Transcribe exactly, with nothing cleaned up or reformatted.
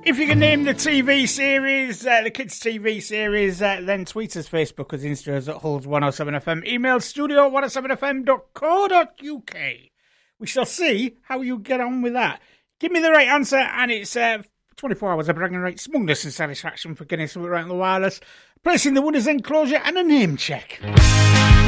If you can name the T V series, uh, the kids' T V series, uh, then tweet us, Facebook us, Insta us at Hulls one oh seven F M, email studio one oh seven f m dot co dot u k. We shall see how you get on with that. Give me the right answer, and it's uh, twenty-four hours of bragging rights, smugness and satisfaction for getting something right on the wireless, placing the winner's enclosure, and a name check.